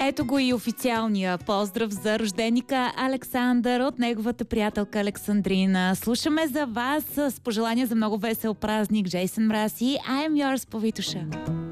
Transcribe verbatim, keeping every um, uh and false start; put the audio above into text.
Ето го и официалния поздрав за рожденика Александър от неговата приятелка Александрина. Слушаме за вас с пожелания за много весел празник Джейсън Мраз и I Am Yours по Витуша.